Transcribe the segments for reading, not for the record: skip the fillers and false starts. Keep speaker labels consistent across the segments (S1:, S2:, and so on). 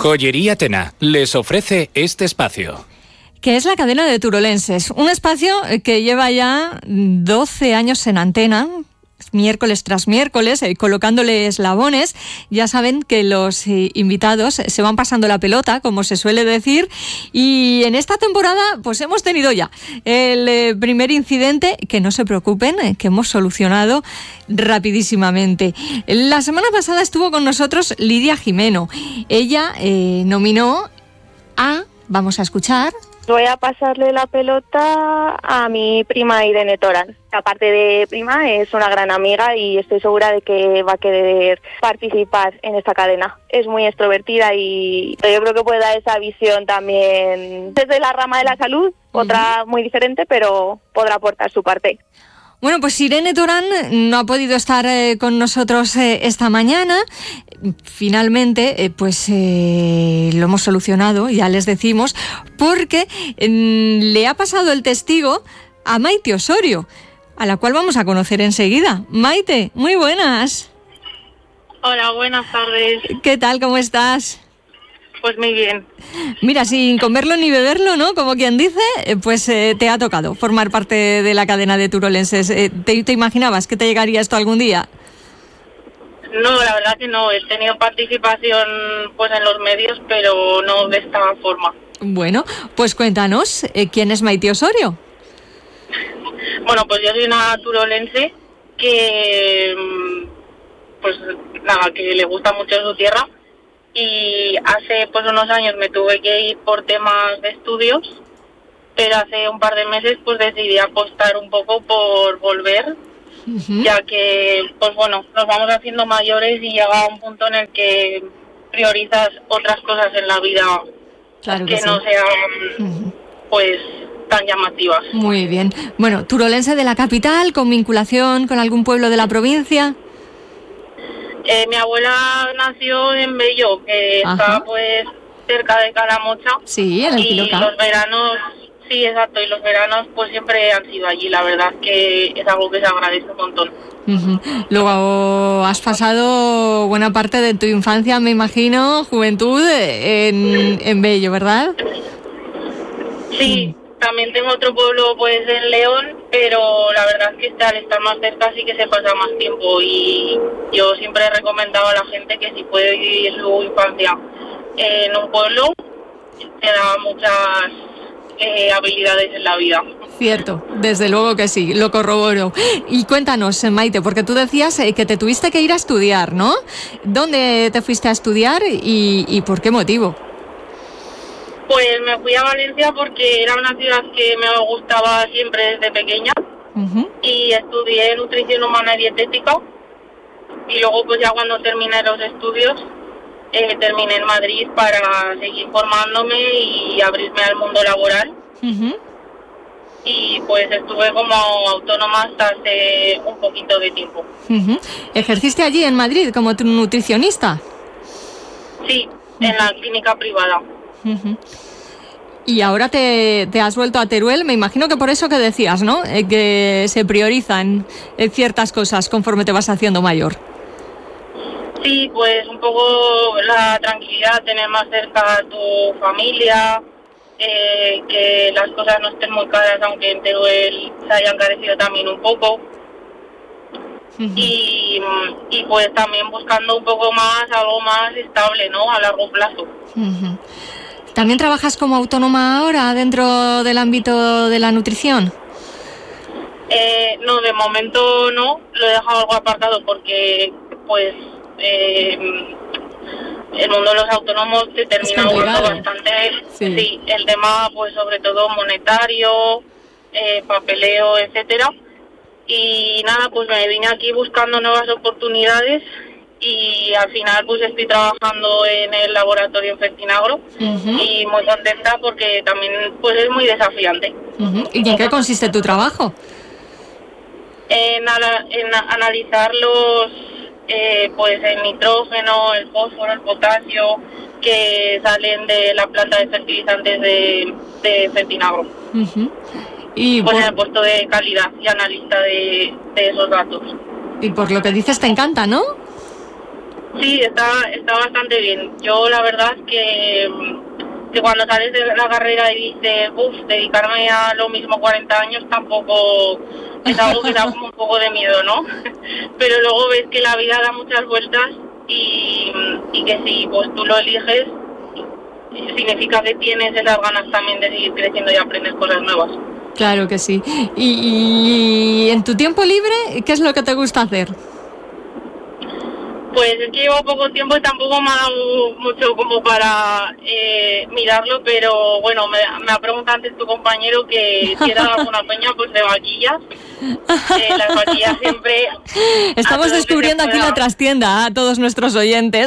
S1: Joyería Tena les ofrece este espacio.
S2: Que es la cadena de turolenses. Un espacio que lleva ya 12 años en antena, miércoles tras miércoles, colocándole eslabones. Ya saben que los invitados se van pasando la pelota, como se suele decir, y en esta temporada pues hemos tenido ya el primer incidente, que no se preocupen, que hemos solucionado rapidísimamente. La semana pasada estuvo con nosotros Lidia Jimeno. Ella nominó a, vamos a escuchar...
S3: Voy a pasarle la pelota a mi prima Irene Torán. Aparte de prima, es una gran amiga y estoy segura de que va a querer participar en esta cadena. Es muy extrovertida y yo creo que puede dar esa visión también desde la rama de la salud, otra muy diferente, pero podrá aportar su parte.
S2: Bueno, pues Irene Torán no ha podido estar con nosotros esta mañana. Finalmente, lo hemos solucionado, ya les decimos, porque le ha pasado el testigo a Maite Osorio, a la cual vamos a conocer enseguida. Maite, muy buenas.
S4: Hola, buenas tardes.
S2: ¿Qué tal? ¿Cómo estás?
S4: Pues muy bien.
S2: Mira, sin comerlo ni beberlo, ¿no? Como quien dice, pues te ha tocado formar parte de la cadena de turolenses. ¿Te imaginabas que te llegaría esto algún día?
S4: No, la verdad que no. He tenido participación pues en los medios, pero no de esta forma.
S2: Bueno, pues cuéntanos, ¿quién es Maite Osorio?
S4: Bueno, pues yo soy una turolense que, pues nada, que le gusta mucho su tierra. Y hace pues unos años me tuve que ir por temas de estudios, pero hace un par de meses pues decidí apostar un poco por volver, ya que pues bueno, nos vamos haciendo mayores y llega un punto en el que priorizas otras cosas en la vida, claro que no sean pues tan llamativas.
S2: Muy bien. Bueno, turolense de la capital, con vinculación con algún pueblo de la provincia.
S4: Mi abuela nació en Bello, que está pues cerca de Calamocha.
S2: Sí, en el Quiloca.
S4: Y los veranos, sí, exacto, y los veranos pues siempre han sido allí. La verdad que es algo que se agradece un montón.
S2: Luego has pasado buena parte de tu infancia, me imagino, juventud, en Bello, ¿verdad?
S4: Sí. También tengo otro pueblo pues en León, pero la verdad es que al estar más cerca sí que se pasa más tiempo y yo siempre he recomendado a la gente que si puede vivir su infancia en un pueblo, te da muchas habilidades en la vida.
S2: Cierto, desde luego que sí, lo corroboro. Y cuéntanos, Maite, porque tú decías que te tuviste que ir a estudiar, ¿no? ¿Dónde te fuiste a estudiar y por qué motivo?
S4: Pues me fui a Valencia porque era una ciudad que me gustaba siempre desde pequeña y estudié nutrición humana y dietética y luego pues ya cuando terminé los estudios terminé en Madrid para seguir formándome y abrirme al mundo laboral y pues estuve como autónoma hasta hace un poquito de tiempo.
S2: ¿Ejerciste allí en Madrid como nutricionista?
S4: Sí, en la clínica privada.
S2: Y ahora te has vuelto a Teruel, me imagino que por eso que decías, ¿no? Que se priorizan ciertas cosas conforme te vas haciendo mayor.
S4: Sí, pues un poco la tranquilidad, tener más cerca a tu familia, que las cosas no estén muy caras, aunque en Teruel se hayan encarecido también un poco. Y pues también buscando un poco más, algo más estable, ¿no? A largo plazo.
S2: ¿También trabajas como autónoma ahora dentro del ámbito de la nutrición?
S4: No, de momento no, lo he dejado algo apartado porque pues el mundo de los autónomos te termina aburriendo bastante. Sí, el tema pues sobre todo monetario, papeleo, etcétera. Y nada, pues me vine aquí buscando nuevas oportunidades y al final pues estoy trabajando en el laboratorio en Fertinagro y muy contenta porque también pues es muy desafiante.
S2: ¿Y en qué consiste tu trabajo?
S4: En analizar los pues el nitrógeno, el fósforo, el potasio que salen de la planta de fertilizantes de Fertinagro. Y pues en el puesto de calidad y analista de esos datos.
S2: Y por lo que dices te encanta, ¿no?
S4: Sí, está bastante bien. Yo la verdad que cuando sales de la carrera y dices, dedicarme a lo mismo 40 años tampoco es algo que da como un poco de miedo, ¿no? Pero luego ves que la vida da muchas vueltas y que si pues tú lo eliges, significa que tienes esas ganas también de seguir creciendo y aprender cosas nuevas.
S2: Claro que sí. ¿Y en tu tiempo libre, qué es lo que te gusta hacer?
S4: Pues es que llevo poco tiempo y tampoco me ha dado mucho como para mirarlo, pero bueno, me ha preguntado antes tu compañero que si era alguna peña pues de vaquillas. Las vaquillas siempre...
S2: Estamos descubriendo aquí la trastienda a todos nuestros oyentes.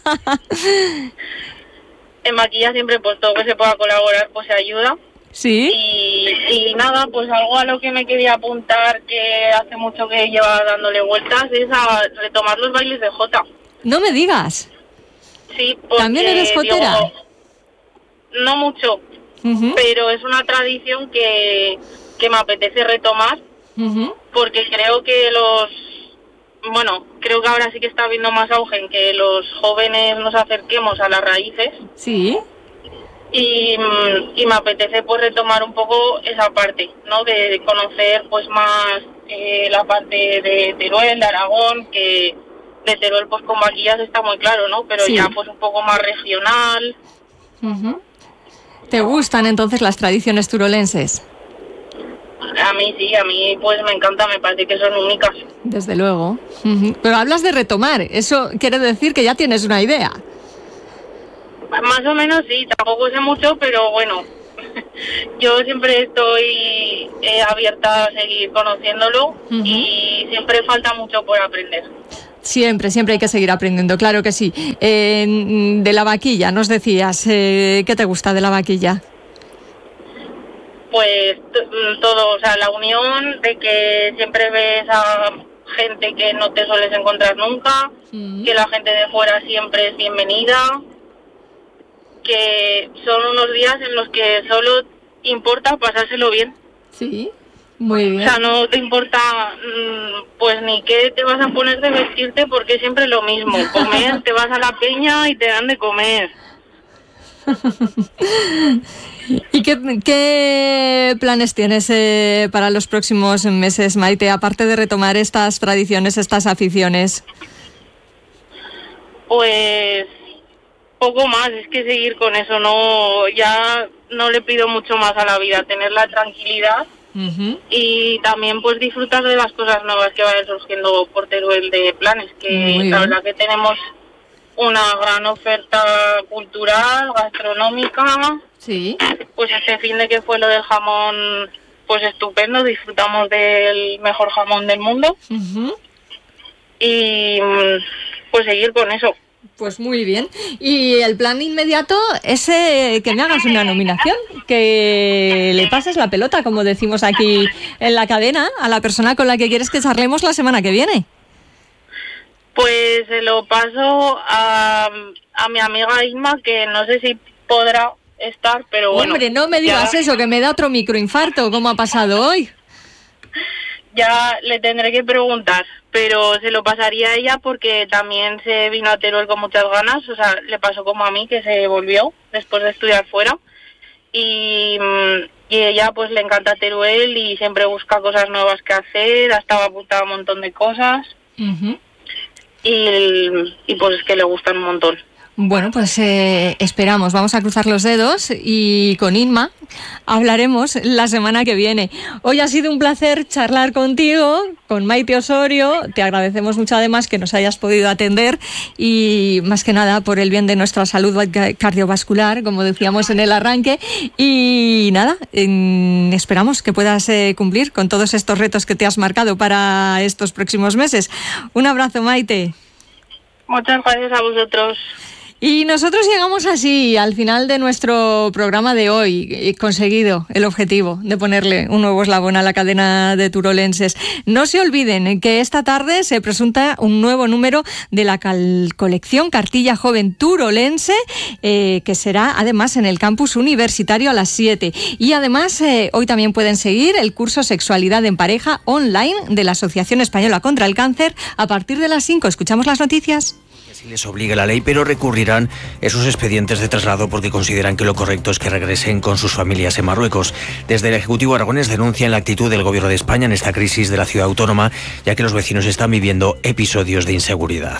S4: En vaquillas siempre pues todo que se pueda colaborar pues se ayuda.
S2: Sí.
S4: Y nada, pues algo a lo que me quería apuntar que hace mucho que lleva dándole vueltas es a retomar los bailes de jota.
S2: No me digas.
S4: Sí, porque...
S2: ¿También eres jotera?
S4: Digo, no mucho, pero es una tradición que me apetece retomar, porque creo que creo que ahora sí que está habiendo más auge en que los jóvenes nos acerquemos a las raíces.
S2: Sí.
S4: Y me apetece pues retomar un poco esa parte, ¿no? De conocer pues más la parte de Teruel, de Aragón, que de Teruel pues con vaquillas está muy claro, ¿no? Pero sí, ya pues un poco más regional.
S2: ¿Te gustan entonces las tradiciones turolenses?
S4: A mí sí, a mí pues me encanta, me parece que son únicas.
S2: Desde luego. Pero hablas de retomar, eso quiere decir que ya tienes una idea.
S4: Más o menos sí, tampoco sé mucho, pero bueno, yo siempre estoy abierta a seguir conociéndolo y siempre falta mucho por aprender.
S2: Siempre hay que seguir aprendiendo, claro que sí. De la vaquilla, nos decías, ¿qué te gusta de la vaquilla?
S4: Pues todo, o sea, la unión de que siempre ves a gente que no te sueles encontrar nunca, que la gente de fuera siempre es bienvenida, que son unos días en los que solo importa pasárselo bien.
S2: Sí, muy bien.
S4: O sea, no te importa pues ni qué te vas a poner de vestirte porque es siempre lo mismo. Comer, te vas a la peña y te dan de comer.
S2: ¿Y qué planes tienes para los próximos meses, Maite, aparte de retomar estas tradiciones, estas aficiones?
S4: Pues poco más, es que seguir con eso, ya no le pido mucho más a la vida, tener la tranquilidad y también pues disfrutar de las cosas nuevas que vayan surgiendo por Teruel de planes, que la verdad que tenemos una gran oferta cultural, gastronómica.
S2: Sí.
S4: Pues este fin de que fue lo del jamón, pues estupendo, disfrutamos del mejor jamón del mundo y pues seguir con eso.
S2: Pues muy bien. Y el plan inmediato es que me hagas una nominación, que le pases la pelota, como decimos aquí en la cadena, a la persona con la que quieres que charlemos la semana que viene.
S4: Pues se lo paso a mi amiga Inma, que no sé si podrá estar, pero bueno.
S2: Hombre, no me digas eso, que me da otro microinfarto, como ha pasado hoy.
S4: Ya le tendré que preguntar, pero se lo pasaría a ella porque también se vino a Teruel con muchas ganas, o sea, le pasó como a mí, que se volvió después de estudiar fuera, y ella pues le encanta Teruel y siempre busca cosas nuevas que hacer, ha estado apuntada a un montón de cosas, y pues es que le gustan un montón.
S2: Bueno, pues esperamos, vamos a cruzar los dedos y con Inma hablaremos la semana que viene. Hoy ha sido un placer charlar contigo, con Maite Osorio. Te agradecemos mucho además que nos hayas podido atender y más que nada por el bien de nuestra salud cardiovascular, como decíamos en el arranque. Y nada, esperamos que puedas cumplir con todos estos retos que te has marcado para estos próximos meses. Un abrazo, Maite.
S4: Muchas gracias a vosotros.
S2: Y nosotros llegamos así al final de nuestro programa de hoy. He conseguido el objetivo de ponerle un nuevo eslabón a la cadena de turolenses. No se olviden que esta tarde se presenta un nuevo número de la colección Cartilla Joven Turolense, que será además en el campus universitario a las 7. Y además hoy también pueden seguir el curso Sexualidad en Pareja online de la Asociación Española contra el Cáncer a partir de las 5. Escuchamos las noticias.
S5: Así les obliga la ley, pero recurrirán esos expedientes de traslado porque consideran que lo correcto es que regresen con sus familias en Marruecos. Desde el Ejecutivo aragonés denuncian la actitud del Gobierno de España en esta crisis de la ciudad autónoma, ya que los vecinos están viviendo episodios de inseguridad.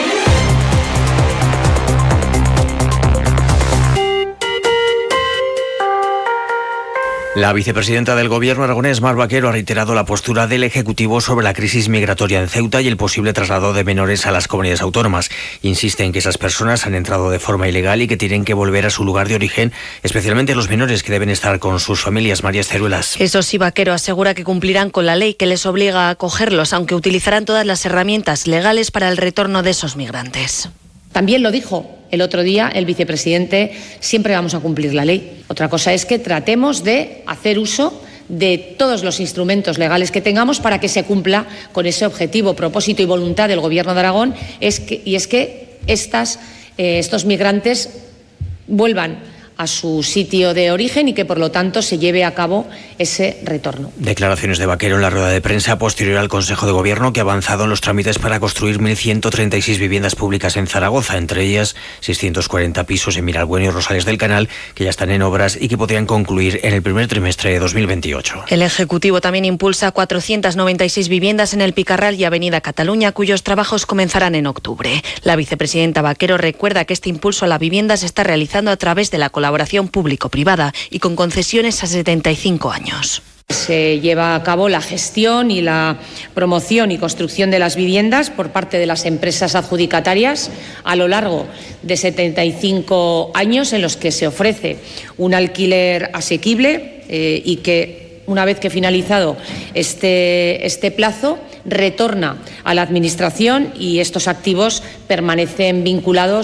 S5: La vicepresidenta del Gobierno aragonés, Mar Vaquero, ha reiterado la postura del Ejecutivo sobre la crisis migratoria en Ceuta y el posible traslado de menores a las comunidades autónomas. Insiste en que esas personas han entrado de forma ilegal y que tienen que volver a su lugar de origen, especialmente los menores que deben estar con sus familias. María Ceruelas.
S6: Eso sí, Vaquero asegura que cumplirán con la ley que les obliga a acogerlos, aunque utilizarán todas las herramientas legales para el retorno de esos migrantes.
S7: También lo dijo el otro día el vicepresidente, siempre vamos a cumplir la ley. Otra cosa es que tratemos de hacer uso de todos los instrumentos legales que tengamos para que se cumpla con ese objetivo, propósito y voluntad del Gobierno de Aragón, es que estos migrantes vuelvan a su sitio de origen y que, por lo tanto, se lleve a cabo ese retorno.
S5: Declaraciones de Vaquero en la rueda de prensa posterior al Consejo de Gobierno, que ha avanzado en los trámites para construir 1.136 viviendas públicas en Zaragoza, entre ellas 640 pisos en Miralbueno y Rosales del Canal, que ya están en obras y que podrían concluir en el primer trimestre de 2028.
S6: El Ejecutivo también impulsa 496 viviendas en el Picarral y Avenida Cataluña, cuyos trabajos comenzarán en octubre. La vicepresidenta Vaquero recuerda que este impulso a la vivienda se está realizando a través de la colaboración público-privada y con concesiones a 75 años.
S7: Se lleva a cabo la gestión y la promoción y construcción de las viviendas por parte de las empresas adjudicatarias a lo largo de 75 años en los que se ofrece un alquiler asequible y que, una vez que finalizado este plazo, retorna a la Administración y estos activos permanecen vinculados